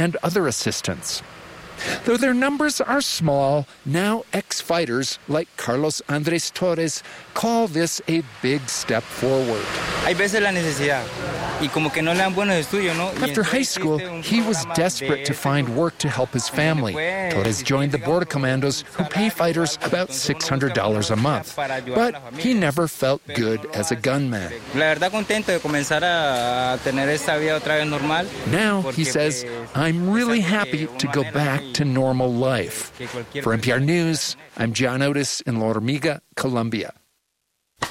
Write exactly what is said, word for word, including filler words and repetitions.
and other assistance. Though their numbers are small, now ex-fighters like Carlos Andres Torres call this a big step forward. After high school, he was desperate to find work to help his family. Torres joined the Border Commandos, who pay fighters about six hundred dollars a month. But he never felt good as a gunman. Now, he says, I'm really happy to go back to normal life. For N P R News, I'm John Otis in La Hormiga, Colombia.